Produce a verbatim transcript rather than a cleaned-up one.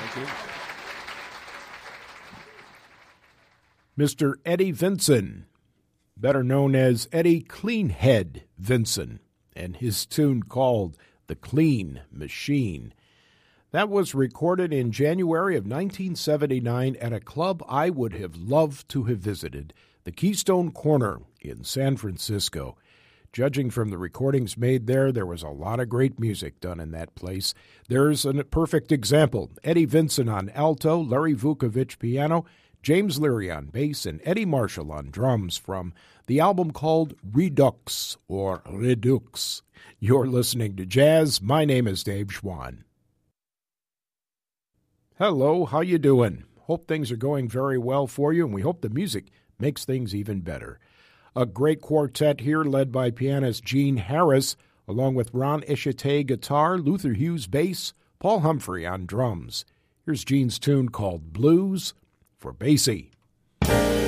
Thank you. Mister Eddie Vinson, better known as Eddie Cleanhead Vinson, and his tune called The Clean Machine. That was recorded in January of nineteen seventy-nine at a club I would have loved to have visited, the Keystone Corner in San Francisco. Judging from the recordings made there, there was a lot of great music done in that place. There's a perfect example. Eddie Vinson on alto, Larry Vukovich piano, James Leary on bass, and Eddie Marshall on drums from the album called Redux or Redux. You're listening to Jazz. My name is Dave Schwann. Hello, how you doing? Hope things are going very well for you, and we hope the music makes things even better. A great quartet here led by pianist Gene Harris, along with Ron Ishite guitar, Luther Hughes bass, Paul Humphrey on drums. Here's Gene's tune called Blues for Basie.